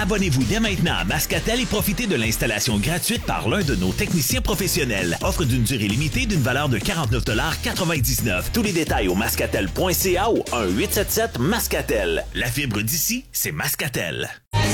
Abonnez-vous dès maintenant à Mascatel et profitez de l'installation gratuite par l'un de nos techniciens professionnels. Offre d'une durée limitée d'une valeur de 49,99 $. Tous les détails au mascatel.ca ou 1-877-Mascatel. La fibre d'ici, c'est Mascatel.